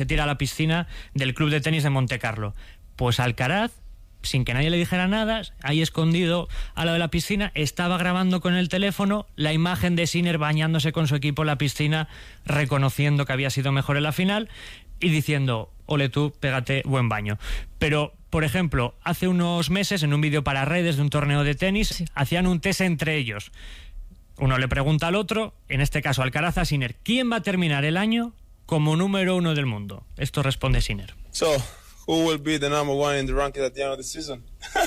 se tira a la piscina del club de tenis de Montecarlo. Pues Alcaraz, sin que nadie le dijera nada, ahí escondido al lado de la piscina, estaba grabando con el teléfono la imagen de Sinner bañándose con su equipo en la piscina, reconociendo que había sido mejor en la final y diciendo, ole tú, pégate buen baño. Pero, por ejemplo, hace unos meses, en un vídeo para redes de un torneo de tenis, hacían un test entre ellos. Uno le pregunta al otro, en este caso Alcaraz a Sinner, ¿quién va a terminar el año como número 1 del mundo? Esto responde Sinner. Who will be the number 1 in the rankings at the end of the season?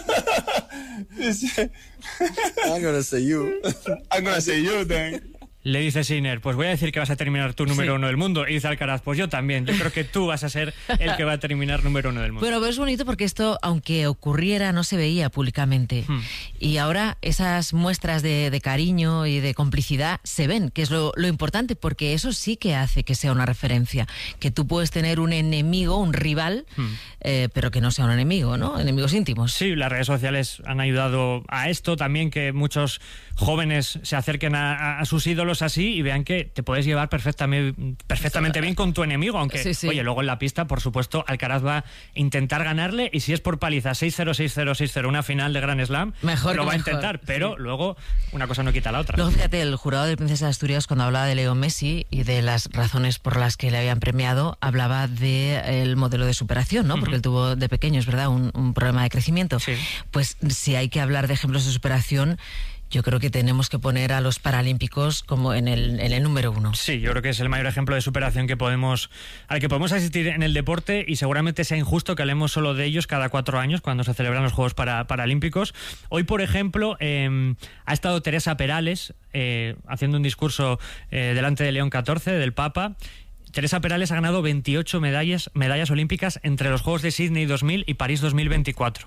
I'm gonna say you. I'm gonna say you then. Le dice Sinner, pues voy a decir que vas a terminar tú número 1 del mundo. Y dice Alcaraz, pues yo también. Yo creo que tú vas a ser el que va a terminar número 1 del mundo. Bueno, pero es bonito porque esto, aunque ocurriera, no se veía públicamente. Y ahora esas muestras de cariño y de complicidad se ven, que es lo importante, porque eso sí que hace que sea una referencia. Que tú puedes tener un enemigo, un rival, pero que no sea un enemigo, ¿no? Enemigos íntimos. Sí, las redes sociales han ayudado a esto también, que muchos jóvenes se acerquen a sus ídolos así y vean que te puedes llevar perfectamente bien con tu enemigo, aunque, oye, luego en la pista, por supuesto, Alcaraz va a intentar ganarle, y si es por paliza 6-0, 6-0, 6-0, una final de Grand Slam, lo va a intentar, pero luego una cosa no quita la otra. Luego, fíjate, el jurado de Princesa de Asturias, cuando hablaba de Leo Messi y de las razones por las que le habían premiado, hablaba del modelo de superación, ¿no? Porque él tuvo de pequeño, es verdad, un problema de crecimiento. Sí. Pues si hay que hablar de ejemplos de superación, yo creo que tenemos que poner a los paralímpicos como en el número 1. Sí, yo creo que es el mayor ejemplo de superación al que podemos asistir en el deporte, y seguramente sea injusto que hablemos solo de ellos cada 4 años cuando se celebran los Juegos Paralímpicos. Hoy, por ejemplo, ha estado Teresa Perales haciendo un discurso delante de León XIV, del Papa. Teresa Perales ha ganado 28 medallas olímpicas entre los Juegos de Sydney 2000 y París 2024.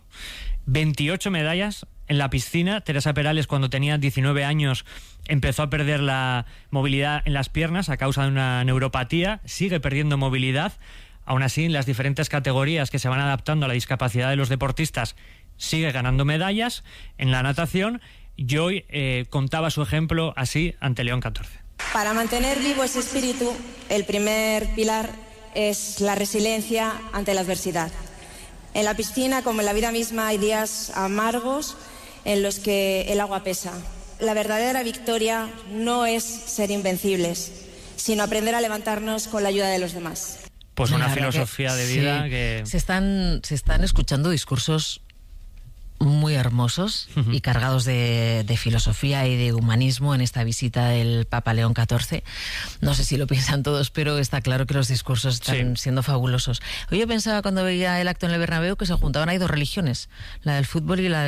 28 medallas en la piscina. Teresa Perales, cuando tenía 19 años, empezó a perder la movilidad en las piernas a causa de una neuropatía. Sigue perdiendo movilidad. Aún así, en las diferentes categorías que se van adaptando a la discapacidad de los deportistas, sigue ganando medallas. En la natación, y hoy contaba su ejemplo así ante León XIV. Para mantener vivo ese espíritu, el primer pilar es la resiliencia ante la adversidad. En la piscina, como en la vida misma, hay días amargos en los que el agua pesa. La verdadera victoria no es ser invencibles, sino aprender a levantarnos con la ayuda de los demás. Pues una filosofía de vida que... Se están escuchando discursos muy hermosos y cargados de filosofía y de humanismo en esta visita del Papa León XIV. No sé si lo piensan todos, pero está claro que los discursos están siendo fabulosos. Hoy yo pensaba, cuando veía el acto en el Bernabéu, que se juntaban ahí 2 religiones, la del fútbol y la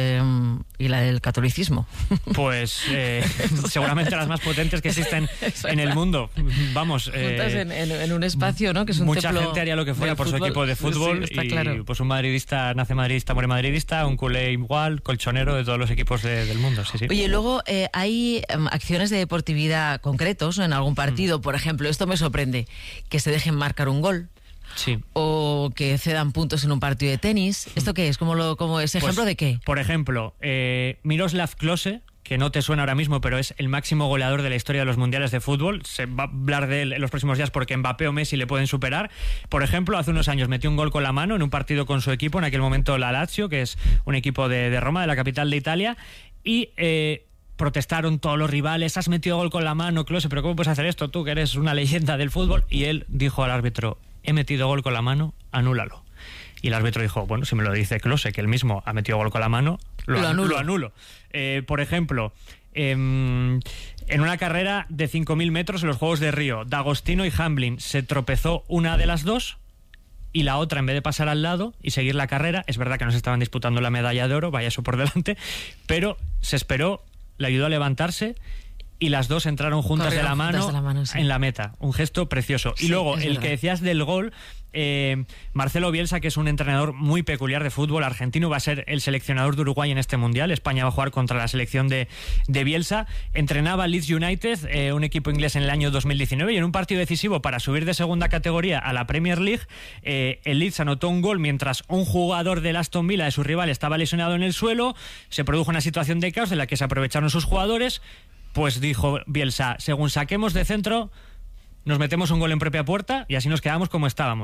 del catolicismo. Pues seguramente las más potentes que existen en el mundo. Vamos, juntas en un espacio, ¿no? Que es un mucha templo gente haría lo que fuera por su equipo de fútbol. Sí, está y claro. Pues un madridista nace madridista, muere madridista, un culé igual, colchonero de todos los equipos del mundo. Sí. Oye, luego hay acciones de deportividad concretos, ¿no? En algún partido, por ejemplo, esto me sorprende, que se dejen marcar un gol. Sí. O que cedan puntos en un partido de tenis. ¿Esto qué es? ¿Cómo es ejemplo pues, de qué? Por ejemplo, Miroslav Klose, que no te suena ahora mismo, pero es el máximo goleador de la historia de los mundiales de fútbol. Se va a hablar de él en los próximos días porque Mbappé o Messi le pueden superar. Por ejemplo, hace unos años metió un gol con la mano en un partido con su equipo, en aquel momento la Lazio, que es un equipo de Roma, de la capital de Italia, y protestaron todos los rivales: has metido gol con la mano, Klose, pero ¿cómo puedes hacer esto tú, que eres una leyenda del fútbol? Y él dijo al árbitro: he metido gol con la mano, anúlalo. Y el árbitro dijo: bueno, si me lo dice Klose, que él mismo ha metido gol con la mano, lo anulo. Por ejemplo, en una carrera de 5.000 metros en los Juegos de Río, D'Agostino y Hamblin se tropezó una de las dos, y la otra, en vez de pasar al lado y seguir la carrera, es verdad que no se estaban disputando la medalla de oro, vaya eso por delante, pero se esperó, le ayudó a levantarse, y las dos entraron juntas de la mano sí, en la meta. Un gesto precioso. Sí, y luego, el que decías del gol, Marcelo Bielsa, que es un entrenador muy peculiar de fútbol argentino, va a ser el seleccionador de Uruguay en este Mundial. España va a jugar contra la selección de Bielsa. Entrenaba Leeds United, un equipo inglés, en el año 2019, y en un partido decisivo para subir de segunda categoría a la Premier League, el Leeds anotó un gol mientras un jugador del Aston Villa, de su rival, estaba lesionado en el suelo. Se produjo una situación de caos de la que se aprovecharon sus jugadores. Pues dijo Bielsa: según saquemos de centro, nos metemos un gol en propia puerta y así nos quedamos como estábamos.